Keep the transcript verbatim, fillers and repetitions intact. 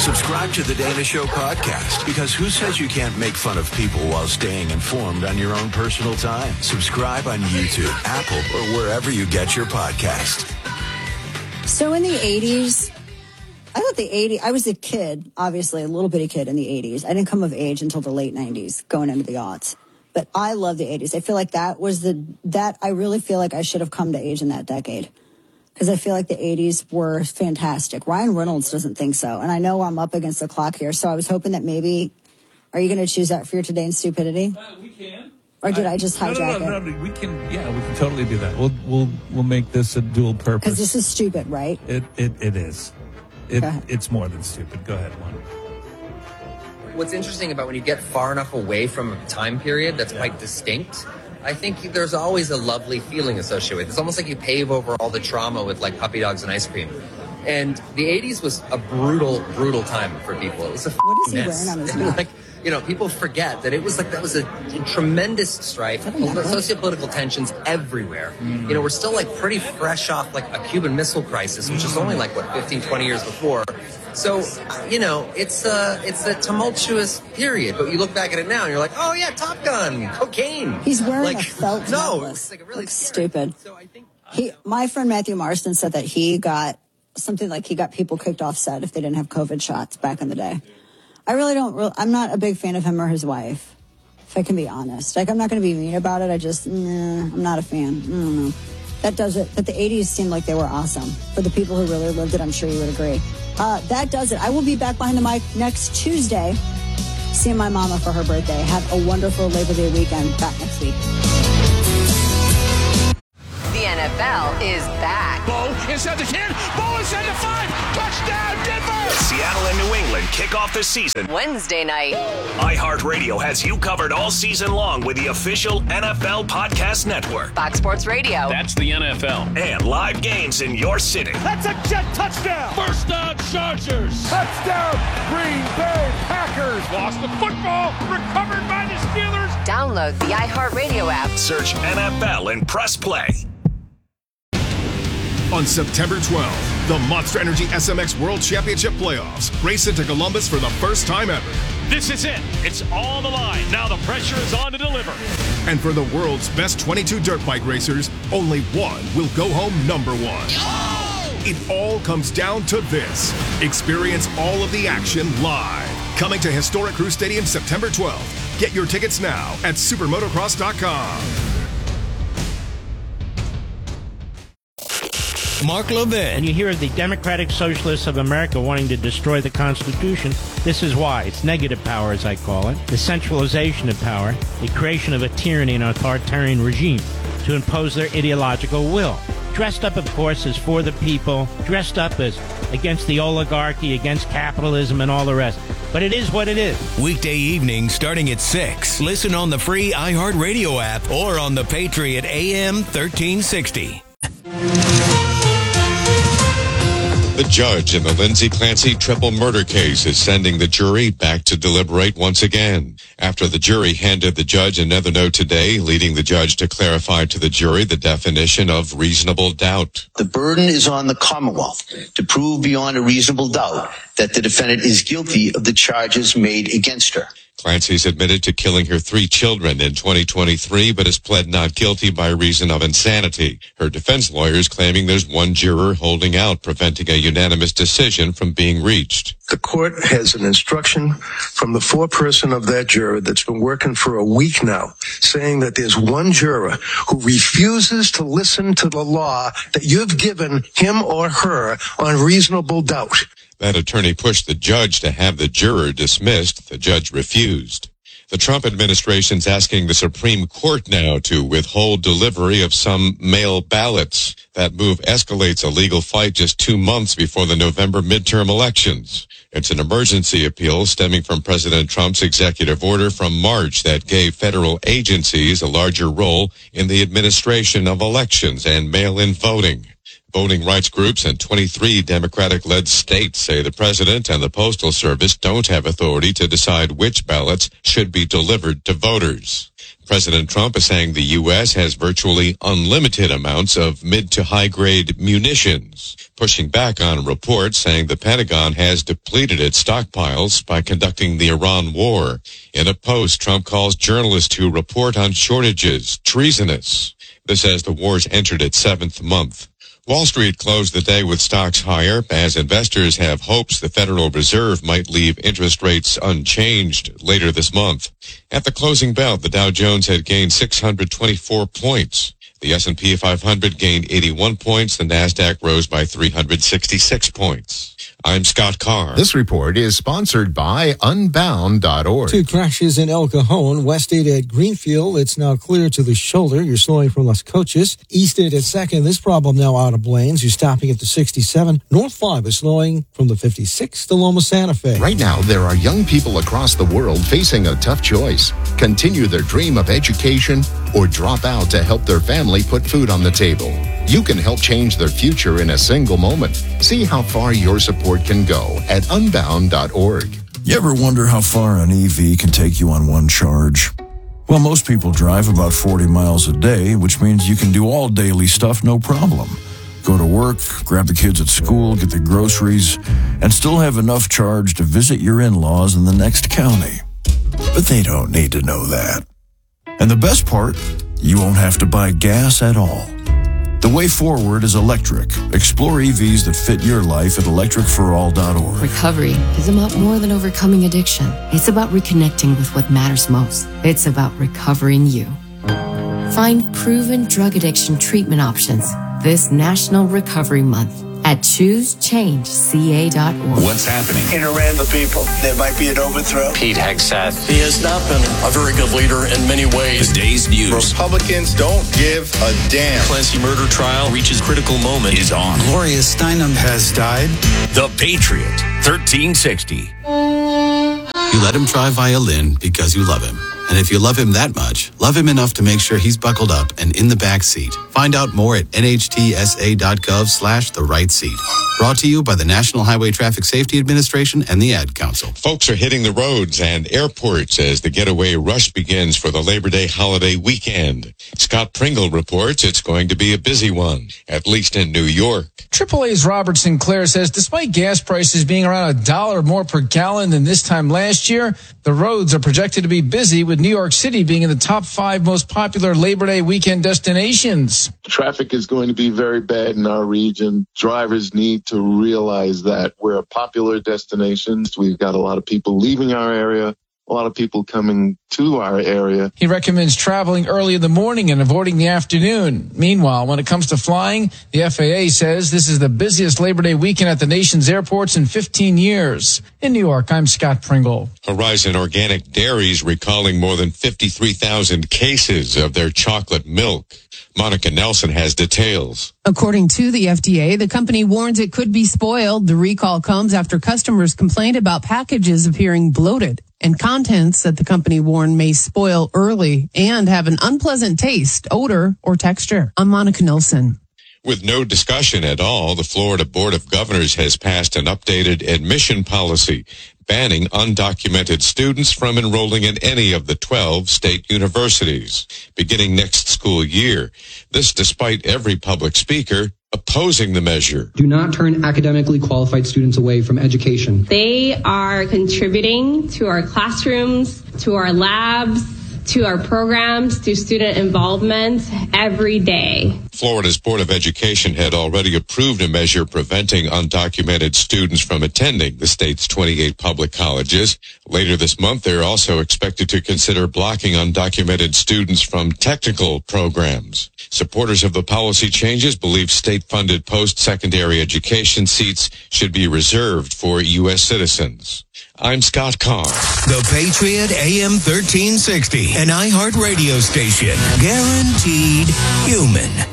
Subscribe to the Dana Show podcast, because who says you can't make fun of people while staying informed on your own personal time? Subscribe on YouTube, Apple, or wherever you get your podcast. So in the eighties, I thought the eighties, I was a kid, obviously a little bitty kid in the eighties. I didn't come of age until the late nineties, going into the aughts. But I love the eighties. I feel like that was the, that I really feel like I should have come to age in that decade. Because I feel like the eighties were fantastic. Ryan Reynolds doesn't think so. And I know I'm up against the clock here, so I was hoping that maybe, are you going to choose that for your Today in Stupidity? Uh, we can. Or did I, I just hijack no, no, no, it? No, no, we can, yeah, we can totally do that. We'll we'll we'll make this a dual purpose. Because this is stupid, right? It it it is. It it's more than stupid. Go ahead, one. What's interesting about when you get far enough away from a time period that's quite distinct, I think there's always a lovely feeling associated with it. It's almost like you pave over all the trauma with like puppy dogs and ice cream. And the eighties was a brutal, brutal time for people. It was a what is he mess. wearing on his And neck? like, you know, people forget that it was like that was a tremendous strife, socio-political tensions everywhere. Mm. You know, we're still like pretty fresh off like a Cuban Missile Crisis, which is only like what fifteen, twenty years before. So, you know, it's a it's a tumultuous period. But you look back at it now, and you're like, oh yeah, Top Gun, cocaine. He's wearing like, a felt no, necklace. it's like really Looks scary. stupid. So I think he, my friend Matthew Marston said that he got something like he got people kicked off set if they didn't have COVID shots back in the day. I really don't, re- I'm not a big fan of him or his wife, if I can be honest. Like, I'm not going to be mean about it. I just, nah, I'm not a fan. I don't know. That does it. But the eighties seemed like they were awesome. For the people who really lived it, I'm sure you would agree. Uh, that does it. I will be back behind the mic next Tuesday, seeing my mama for her birthday. Have a wonderful Labor Day weekend. Back next week. The N F L is back. Bo inside the ten. Bo inside the five. Touchdown, Denver. Seattle and New England kick off the season Wednesday night. iHeartRadio has you covered all season long with the official N F L Podcast Network. Fox Sports Radio. That's the N F L. And live games in your city. That's a jet touchdown. First down, Chargers. Touchdown, Green Bay Packers. Lost the football. Recovered by the Steelers. Download the iHeartRadio app. Search N F L and press play. On September twelfth, the Monster Energy S M X World Championship Playoffs race into Columbus for the first time ever. This is it. It's all on the line. Now the pressure is on to deliver. And for the world's best twenty-two dirt bike racers, only one will go home number one. Oh! It all comes down to this. Experience all of the action live. Coming to Historic Crew Stadium September twelfth. Get your tickets now at supermotocross dot com. Mark Levin. And you hear the Democratic Socialists of America wanting to destroy the Constitution. This is why. It's negative power, as I call it. The centralization of power. The creation of a tyranny and authoritarian regime to impose their ideological will. Dressed up, of course, as for the people. Dressed up as against the oligarchy, against capitalism, and all the rest. But it is what it is. Weekday evenings starting at six. Listen on the free iHeartRadio app or on the Patriot A M thirteen sixty. The judge in the Lindsay Clancy triple murder case is sending the jury back to deliberate once again. After the jury handed the judge another note today, leading the judge to clarify to the jury the definition of reasonable doubt. The burden is on the Commonwealth to prove beyond a reasonable doubt that the defendant is guilty of the charges made against her. Clancy's admitted to killing her three children in twenty twenty-three, but has pled not guilty by reason of insanity. Her defense lawyers claiming there's one juror holding out, preventing a unanimous decision from being reached. The court has an instruction from the foreperson of that juror that's been working for a week now, saying that there's one juror who refuses to listen to the law that you've given him or her on reasonable doubt. That attorney pushed the judge to have the juror dismissed. The judge refused. The Trump administration's asking the Supreme Court now to withhold delivery of some mail ballots. That move escalates a legal fight just two months before the November midterm elections. It's an emergency appeal stemming from President Trump's executive order from March that gave federal agencies a larger role in the administration of elections and mail-in voting. Voting rights groups in twenty-three Democratic-led states say the president and the Postal Service don't have authority to decide which ballots should be delivered to voters. President Trump is saying the U S has virtually unlimited amounts of mid to high-grade munitions, pushing back on reports saying the Pentagon has depleted its stockpiles by conducting the Iran war. In a post, Trump calls journalists who report on shortages treasonous. This as the war's entered its seventh month. Wall Street closed the day with stocks higher as investors have hopes the Federal Reserve might leave interest rates unchanged later this month. At the closing bell, the Dow Jones had gained six hundred twenty-four points. The S and P five hundred gained eighty-one points. The NASDAQ rose by three hundred sixty-six points. I'm Scott Carr. This report is sponsored by Unbound dot org. Two crashes in El Cajon. West eight at Greenfield. It's now clear to the shoulder. You're slowing from Las Coaches. East eight at second. This problem now out of lanes. You're stopping at the sixty-seven. North five is slowing from the fifty-six to Loma Santa Fe. Right now, there are young people across the world facing a tough choice. Continue their dream of education or drop out to help their family put food on the table. You can help change their future in a single moment. See how far your support can go at Unbound dot org. You ever wonder how far an E V can take you on one charge? Well, most people drive about forty miles a day, which means you can do all daily stuff no problem. Go to work, grab the kids at school, get the groceries, and still have enough charge to visit your in-laws in the next county. But they don't need to know that. And the best part, you won't have to buy gas at all. The way forward is electric. Explore E Vs that fit your life at electric for all dot org. Recovery is about more than overcoming addiction. It's about reconnecting with what matters most. It's about recovering you. Find proven drug addiction treatment options this National Recovery Month at choose change c a dot org. What's happening? In Iran, the people. There might be an overthrow. Pete Hegseth. He has not been a very good leader in many ways. The day's news. Republicans don't give a damn. Clancy murder trial reaches critical moment. Is on. Gloria Steinem has died. The Patriot, thirteen sixty. You let him try violin because you love him. And if you love him that much, love him enough to make sure he's buckled up and in the back seat. Find out more at N H T S A dot gov slash the right seat. Brought to you by the National Highway Traffic Safety Administration and the Ad Council. Folks are hitting the roads and airports as the getaway rush begins for the Labor Day holiday weekend. Scott Pringle reports it's going to be a busy one, at least in New York. triple A's Robert Sinclair says despite gas prices being around a dollar more per gallon than this time last year, the roads are projected to be busy, with New York City being in the top five most popular Labor Day weekend destinations. Traffic is going to be very bad in our region. Drivers need to realize that we're a popular destination. We've got a lot of people leaving our area, a lot of people coming to our area. He recommends traveling early in the morning and avoiding the afternoon. Meanwhile, when it comes to flying, the F A A says this is the busiest Labor Day weekend at the nation's airports in fifteen years. In New York, I'm Scott Pringle. Horizon Organic Dairies recalling more than fifty-three thousand cases of their chocolate milk. Monica Nelson has details. According to the F D A, the company warns it could be spoiled. The recall comes after customers complained about packages appearing bloated and contents that the company warned may spoil early and have an unpleasant taste, odor, or texture. I'm Monica Nelson. With no discussion at all, the Florida Board of Governors has passed an updated admission policy banning undocumented students from enrolling in any of the twelve state universities beginning next school year. This despite every public speaker opposing the measure. Do not turn academically qualified students away from education. They are contributing to our classrooms, to our labs, to our programs, to student involvement every day. Florida's Board of Education had already approved a measure preventing undocumented students from attending the state's twenty-eight public colleges. Later this month, they're also expected to consider blocking undocumented students from technical programs. Supporters of the policy changes believe state-funded post-secondary education seats should be reserved for U S citizens. I'm Scott Carr. The Patriot A M thirteen sixty, an iHeart radio station. Guaranteed human.